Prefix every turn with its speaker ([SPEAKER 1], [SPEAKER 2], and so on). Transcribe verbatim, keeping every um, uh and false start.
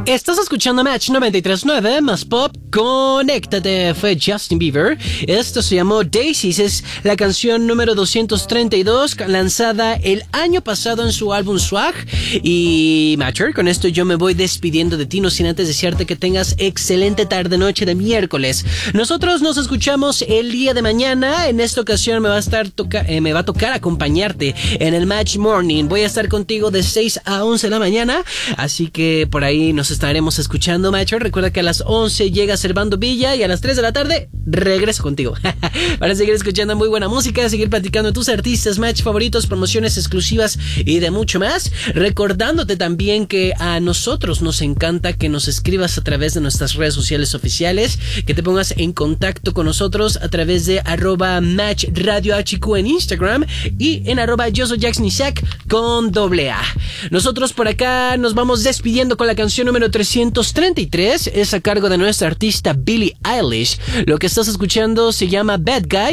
[SPEAKER 1] Estás escuchando Match noventa y tres punto nueve más pop. Conéctate, fue Justin Bieber. Esto se llamó Daisies, es la canción número doscientos treinta y dos, lanzada el año pasado en su álbum Swag. Y Matcher, con esto yo me voy despidiendo de ti, no sin antes desearte que tengas excelente tarde noche de miércoles. Nosotros nos escuchamos el día de mañana. En esta ocasión me va a estar toca- eh, me va a tocar acompañarte en el Match Morning. Voy a estar contigo de seis a once de la mañana, así que por ahí nos estaremos escuchando, Matcher. Recuerda que a las once llega Servando Villa y a las tres de la tarde regreso contigo para seguir escuchando muy buena música, seguir platicando de tus artistas Match favoritos, promociones exclusivas y de mucho más. Recordándote también que a nosotros nos encanta que nos escribas a través de nuestras redes sociales oficiales, que te pongas en contacto con nosotros a través de arroba Match Radio H Q en Instagram y en arroba yo soy Jackson Isaac con doble A. Nosotros por acá nos vamos despidiendo con la canción número trescientos treinta y tres, es a cargo de nuestra artista Billie Eilish. Lo que estás escuchando se llama Bad Guy.